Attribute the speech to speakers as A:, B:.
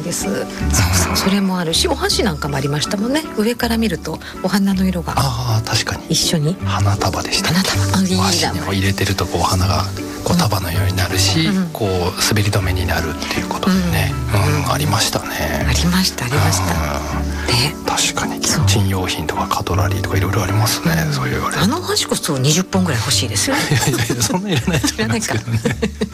A: なんです。そうそう、それもあるし、お箸なんかもありましたもんね。上から見るとお花の色が
B: 確かに
A: 一緒に
B: 花束でした。
A: 花束、いい
B: お箸に入れてるとこうお花がこう束のようになるし、こう滑り止めになるっていうことでね、ありましたね。
A: ありましたね。
B: 確かにキッチン用品とかカトラリーとかいろいろありますね。そう言われる。
A: あの箸こそ20本ぐらい欲しいですよね。
B: いやそんないらないと思いますけどね。